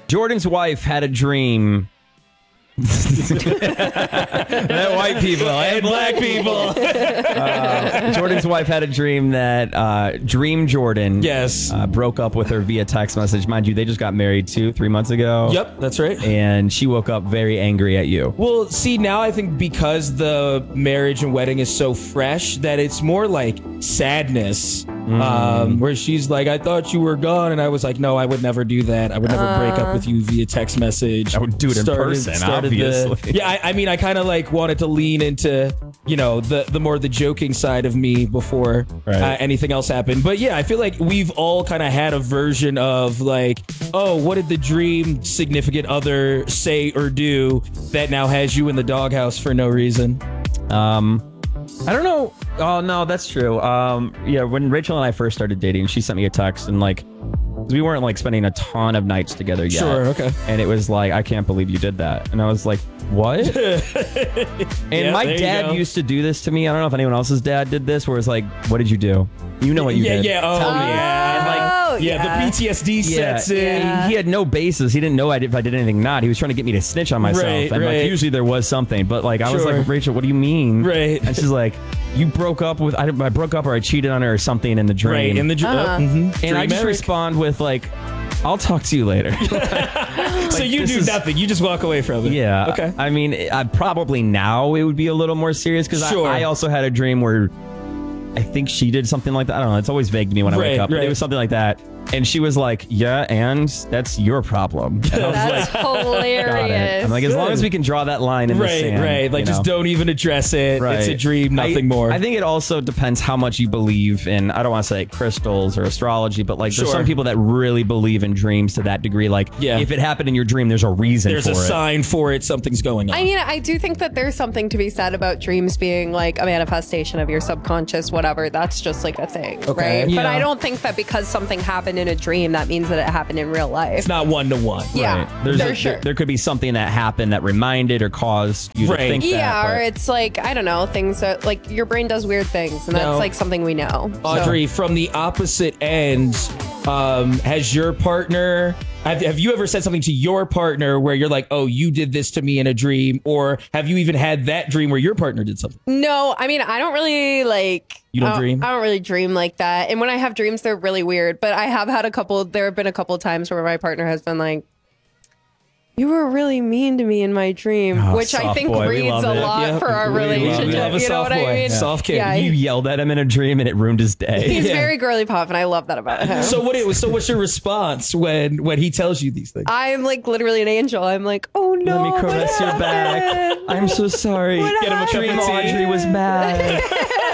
Jordan's wife had a dream. That white people and black people. Jordan's wife had a dream that Dream Jordan broke up with her via text message. Mind you, they just got married 2-3 months ago. Yep, that's right. And she woke up very angry at you. Well, see, now I think because the marriage and wedding is so fresh that it's more like sadness. Where she's like, I thought you were gone. And I was like, no, I would never do that. I would never break up with you via text message. I would do it in person, obviously. I mean, I kind of like wanted to lean into, the more the joking side of me before anything else happened. But yeah, I feel like we've all kind of had a version of like, oh, what did the dream significant other say or do that now has you in the doghouse for no reason? I don't know. Oh, no, that's true. When Rachel and I first started dating, she sent me a text and like, we weren't like spending a ton of nights together yet. Sure, okay. And it was like, I can't believe you did that. And I was like, what? And my dad used to do this to me. I don't know if anyone else's dad did this, where it's like, what did you do? You know what you did. Yeah, Tell me. And the PTSD sets in. He had no basis. He didn't know if I did anything not. He was trying to get me to snitch on myself. And like, usually there was something. But like, I was like, Rachel, what do you mean? Right. And she's like, you broke up with, I broke up or I cheated on her or something in the dream. Right, in the dream. And I just respond with like, I'll talk to you later. So you do nothing. You just walk away from it. Yeah. Okay. I mean, probably now it would be a little more serious because I also had a dream where I think she did something like that. I don't know. It's always vague to me when I wake up. But it was something like that. And she was like, yeah, and that's your problem. And I was that's like, hilarious. I'm like, as long as we can draw that line in the sand. Right. Like, just don't even address it. Right. It's a dream, nothing more. I think it also depends how much you believe in, I don't want to say crystals or astrology, but like there's some people that really believe in dreams to that degree. Like, if it happened in your dream, there's a reason for it. There's a sign for it. Something's going on. I mean, I do think that there's something to be said about dreams being like a manifestation of your subconscious, whatever. That's just like a thing, right? Yeah. But I don't think that because something happened in a dream, that means that it happened in real life. It's not one-to-one. Yeah, right. There could be something that happened that reminded or caused you to think that. Yeah, or it's like, I don't know, things that like your brain does weird things, and that's like something we know. Audrey, from the opposite end, has your partner... Have you ever said something to your partner where you're like, oh, you did this to me in a dream? Or have you even had that dream where your partner did something? No, I mean, I don't really like... You don't dream? I don't really dream like that. And when I have dreams, they're really weird. But I have had there have been a couple of times where my partner has been like, you were really mean to me in my dream, which I think reads a lot for our relationship. You know what I mean? Soft kid. Yeah, you yelled at him in a dream and it ruined his day. He's very girly pop, and I love that about him. So what's your response when he tells you these things? I'm like literally an angel. I'm like, oh no, let me caress your back. I'm so sorry. What Get him a dream. Audrey was mad.